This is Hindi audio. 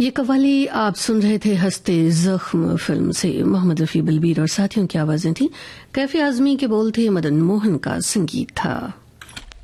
ये कव्वाली आप सुन रहे थे हस्ते जख्म फिल्म से। मोहम्मद रफी बलबीर और साथियों की आवाजें थी। कैफे आजमी के बोल थे, मदन मोहन का संगीत था।